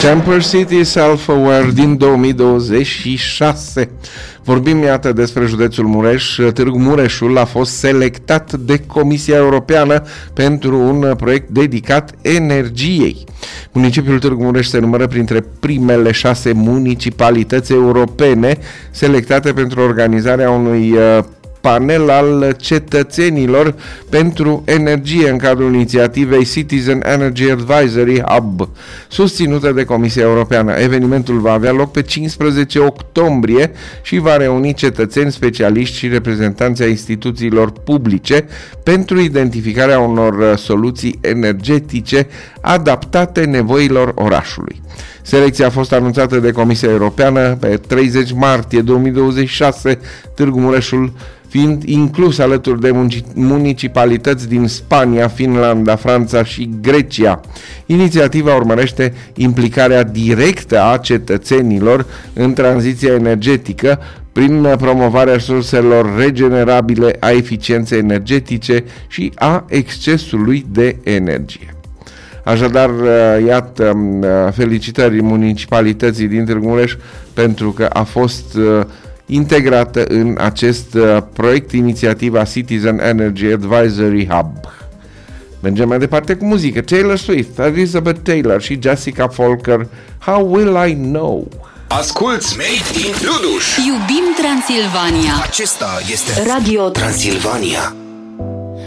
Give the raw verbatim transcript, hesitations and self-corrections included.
Temple City Self-Aware din două mii douăzeci și șase. Vorbim, iată, despre județul Mureș. Târgu Mureșul a fost selectat de Comisia Europeană pentru un proiect dedicat energiei. Municipiul Târgu Mureș se numără printre primele șase municipalități europene selectate pentru organizarea unui panel al cetățenilor pentru energie în cadrul inițiativei Citizen Energy Advisory Hub, susținută de Comisia Europeană. Evenimentul va avea loc pe cincisprezece octombrie și va reuni cetățeni, specialiști și reprezentanți ai instituțiilor publice pentru identificarea unor soluții energetice adaptate nevoilor orașului. Selecția a fost anunțată de Comisia Europeană pe treizeci martie două mii douăzeci și șase, Târgu Mureșul fiind inclus alături de municipalități din Spania, Finlanda, Franța și Grecia. Inițiativa urmărește implicarea directă a cetățenilor în tranziția energetică prin promovarea surselor regenerabile, a eficienței energetice și a excesului de energie. Așadar, iată, felicitări municipalității din Târgu Mureș pentru că a fost integrată în acest proiect, inițiativa Citizen Energy Advisory Hub. Mergem mai departe cu muzică. Taylor Swift, Elizabeth Taylor și Jessica Folker, How Will I Know? Asculți Made in Luduș. Iubim Transilvania. Acesta este Radio Transilvania.